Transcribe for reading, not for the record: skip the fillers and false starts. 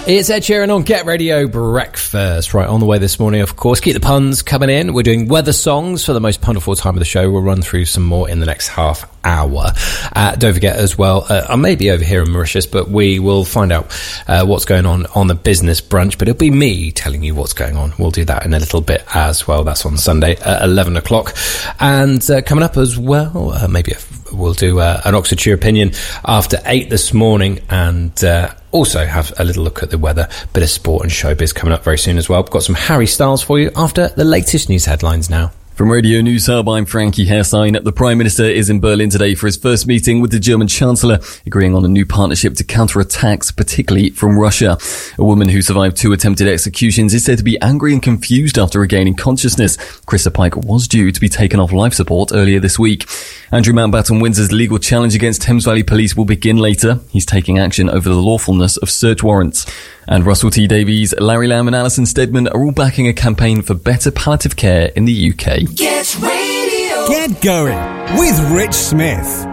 It's Ed Sheeran on Get Radio Breakfast. Right, on the way this morning, of course. Keep the puns coming in. We're doing weather songs for the most punderful time of the show. We'll run through some more in the next half hour. Don't forget as well, I may be over here in Mauritius, but we will find out what's going on the business brunch. But it'll be me telling you what's going on. We'll do that in a little bit as well. That's on Sunday at 11 o'clock. And coming up as well, maybe we'll do an Oxfordshire opinion after 8 this morning, and also have a little look at the weather, bit of sport and showbiz coming up very soon as well. We've got some Harry Styles for you after the latest news headlines now. From Radio News Hub, I'm Frankie Herstein. The Prime Minister is in Berlin today for his first meeting with the German Chancellor, agreeing on a new partnership to counter attacks, particularly from Russia. A woman who survived 2 attempted executions is said to be angry and confused after regaining consciousness. Krista Pike was due to be taken off life support earlier this week. Andrew Mountbatten Windsor's legal challenge against Thames Valley Police will begin later. He's taking action over the lawfulness of search warrants. And Russell T Davies, Larry Lamb and Alison Steadman are all backing a campaign for better palliative care in the UK. Get Radio. Get going with Rich Smith.